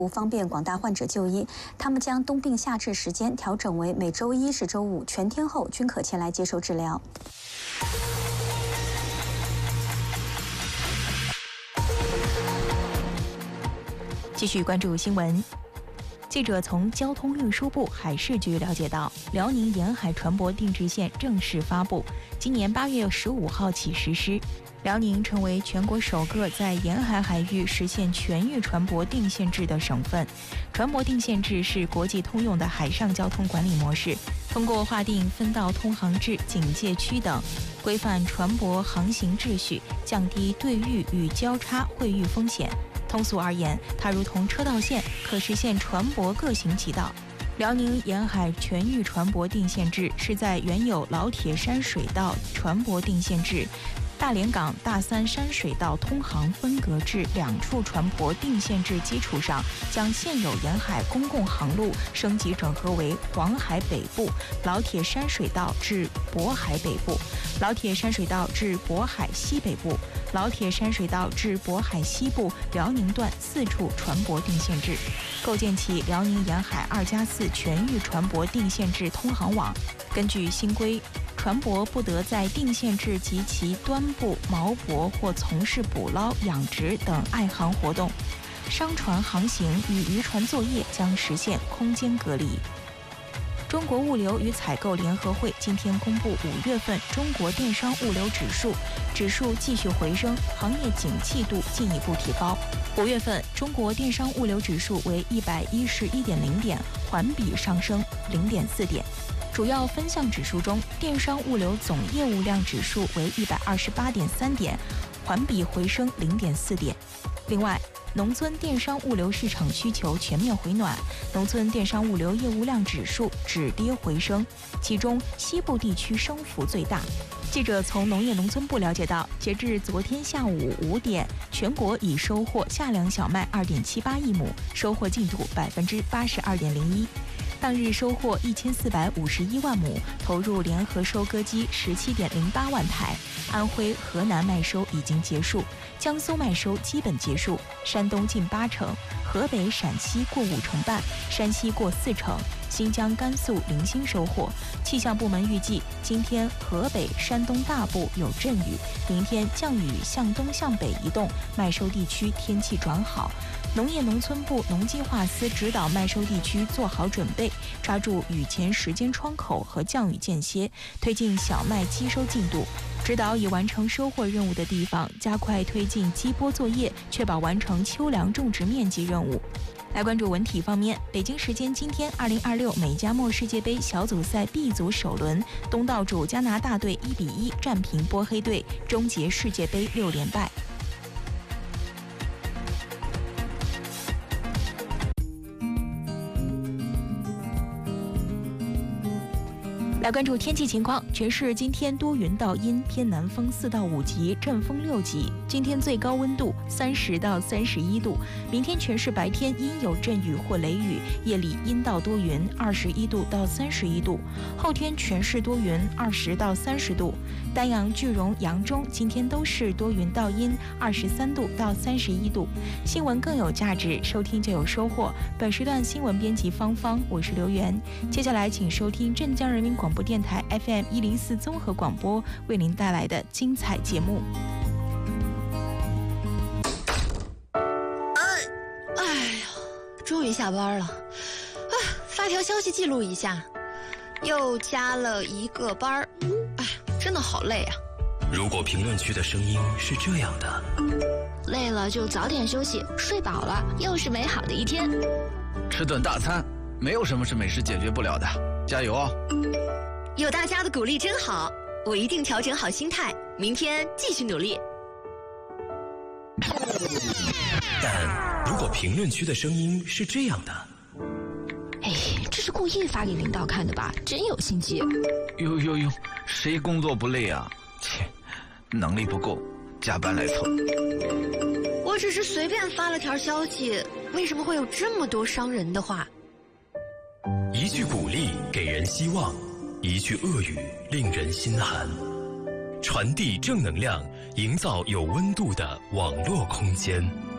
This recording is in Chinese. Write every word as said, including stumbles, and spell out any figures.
方便广大患者就医。他们将冬病夏治时间调整为每周一至周五全天候均可前来接受治疗。 继续关注新闻。记者从交通运输部海事局了解到，辽宁沿海船舶定制线正式发布，今年八月十五号起实施。辽宁成为全国首个在沿海海域实现全域船舶定线制的省份。船舶定线制是国际通用的海上交通管理模式，通过划定分道通航制、警戒区等，规范船舶航行秩序，降低对域与交叉会遇风险。通俗而言，它如同车道线，可实现船舶各行其道。辽宁沿海全域船舶定线制是在原有老铁山水道船舶定线制、大连港大三山水道通航分隔制两处船舶定线制基础上，将现有沿海公共航路升级整合为黄海北部、老铁山水道至渤海北部、老铁山水道至渤海西北部、老铁山水道至渤海西部辽宁段四处船舶定线制，构建起辽宁沿海二加四全域船舶定线制通航网。根据新规，船舶不得在定线制及其端部锚泊或从事捕捞、养殖等爱航活动，商船航行与渔船作业将实现空间隔离。中国物流与采购联合会今天公布五月份中国电商物流指数，指数继续回升，行业景气度进一步提高。五月份中国电商物流指数为一百一十一点零点，环比上升零点四点。主要分项指数中，电商物流总业务量指数为一百二十八点三点，环比回升零点四点。另外，农村电商物流市场需求全面回暖，农村电商物流业务量指数止跌回升，其中西部地区升幅最大。记者从农业农村部了解到，截至昨天下午五点，全国已收获夏粮小麦二点七八亿亩，收获进度百分之八十二点零一。当日收获一千四百五十一万亩，投入联合收割机十七点零八万台。安徽、河南麦收已经结束，江苏麦收基本结束，山东近八成，河北、陕西过五成半，山西过四成，新疆、甘肃零星收获。气象部门预计，今天河北、山东大部有阵雨，明天降雨向东向北移动，麦收地区天气转好。农业农村部农计划司指导麦收地区做好准备，抓住雨前时间窗口和降雨间歇，推进小麦机收进度。指导已完成收获任务的地方，加快推进机播作业，确保完成秋粮种植面积任务。来关注文体方面，北京时间今天，二零二六美加墨世界杯小组赛 B 组首轮，东道主加拿大队一比一战平波黑队，终结世界杯六连败。来关注天气情况，全市今天多云到阴，偏南风四到五级，阵风六级。今天最高温度三十到三十一度。明天全市白天阴有阵雨或雷雨，夜里阴到多云，二十一度到三十一度。后天全市多云，二十到三十度。丹阳、句容、扬中今天都是多云到阴，二十三度到三十一度。新闻更有价值，收听就有收获。本时段新闻编辑芳芳，我是刘源。接下来请收听镇江人民广播电台 F M 一零四综合广播为您带来的精彩节目。 哎，哎呀，终于下班了啊！发条消息记录一下，又加了一个班儿，哎，真的好累啊！ 如果评论区的声音是这样的， 累了就早点休息，睡饱了又是美好的一天。 吃顿大餐，没有什么是美食解决不了的，加油哦！ 有大家的鼓励真好，我一定调整好心态，明天继续努力。 但如果评论区的声音是这样的， 哎，这是故意发给领导看的吧？真有心机。 呦呦呦，谁工作不累啊？切，能力不够，加班来凑。 我只是随便发了条消息，为什么会有这么多伤人的话？ 一句鼓励给人希望，一句恶语令人心寒。传递正能量，营造有温度的网络空间。